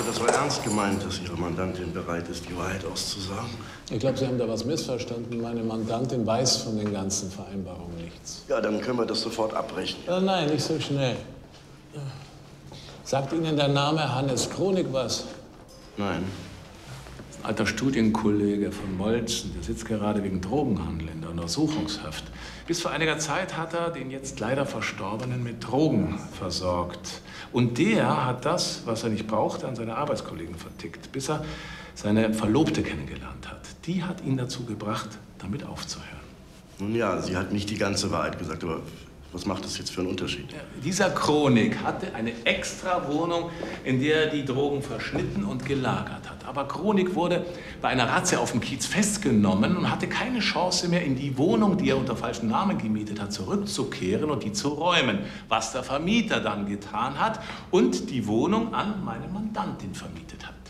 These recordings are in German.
das war ernst gemeint, dass Ihre Mandantin bereit ist, die Wahrheit auszusagen? Ich glaube, Sie haben da was missverstanden. Meine Mandantin weiß von den ganzen Vereinbarungen nichts. Ja, dann können wir das sofort abbrechen. Nein, nicht so schnell. Sagt Ihnen der Name Hannes Kronig was? Nein. Das ist ein alter Studienkollege von Molzen. Der sitzt gerade wegen Drogenhandel in der Untersuchungshaft. Bis vor einiger Zeit hat er den jetzt leider Verstorbenen mit Drogen versorgt. Und der hat das, was er nicht brauchte, an seine Arbeitskollegen vertickt, bis er seine Verlobte kennengelernt hat. Die hat ihn dazu gebracht, damit aufzuhören. Nun ja, sie hat nicht die ganze Wahrheit gesagt, aber was macht das jetzt für einen Unterschied? Ja, dieser Kronig hatte eine extra Wohnung, in der er die Drogen verschnitten und gelagert hat. Aber Kronig wurde bei einer Razzia auf dem Kiez festgenommen und hatte keine Chance mehr, in die Wohnung, die er unter falschem Namen gemietet hat, zurückzukehren und die zu räumen. Was der Vermieter dann getan hat und die Wohnung an meine Mandantin vermietet hat.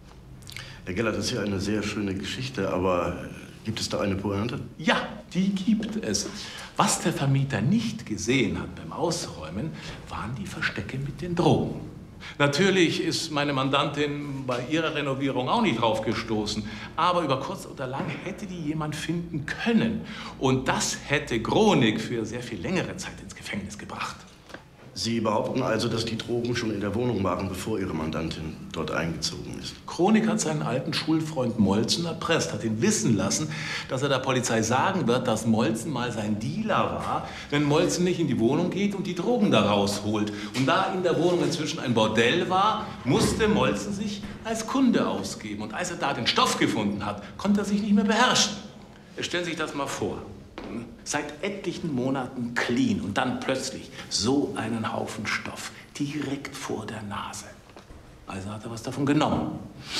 Herr Geller, das ist ja eine sehr schöne Geschichte, aber gibt es da eine Pointe? Ja, die gibt es. Was der Vermieter nicht gesehen hat beim Ausräumen, waren die Verstecke mit den Drogen. Natürlich ist meine Mandantin bei ihrer Renovierung auch nicht drauf gestoßen, aber über kurz oder lang hätte die jemand finden können. Und das hätte Kronig für sehr viel längere Zeit ins Gefängnis gebracht. Sie behaupten also, dass die Drogen schon in der Wohnung waren, bevor Ihre Mandantin dort eingezogen ist? Kronig hat seinen alten Schulfreund Molzen erpresst, hat ihn wissen lassen, dass er der Polizei sagen wird, dass Molzen mal sein Dealer war, wenn Molzen nicht in die Wohnung geht und die Drogen da rausholt. Und da in der Wohnung inzwischen ein Bordell war, musste Molzen sich als Kunde ausgeben. Und als er da den Stoff gefunden hat, konnte er sich nicht mehr beherrschen. Stellen Sie sich das mal vor. Seit etlichen Monaten clean und dann plötzlich so einen Haufen Stoff direkt vor der Nase. Also hat er was davon genommen.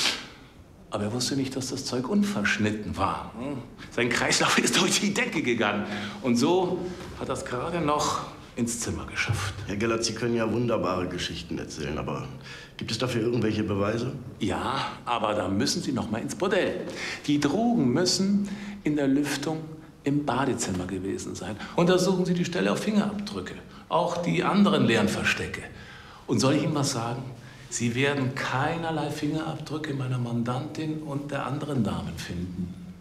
Aber er wusste nicht, dass das Zeug unverschnitten war. Sein Kreislauf ist durch die Decke gegangen. Und so hat er es gerade noch ins Zimmer geschafft. Herr Gellert, Sie können ja wunderbare Geschichten erzählen, aber gibt es dafür irgendwelche Beweise? Ja, aber da müssen Sie noch mal ins Bordell. Die Drogen müssen in der Lüftung im Badezimmer gewesen sein. Untersuchen Sie die Stelle auf Fingerabdrücke, auch die anderen leeren Verstecke. Und soll ich Ihnen was sagen? Sie werden keinerlei Fingerabdrücke meiner Mandantin und der anderen Damen finden.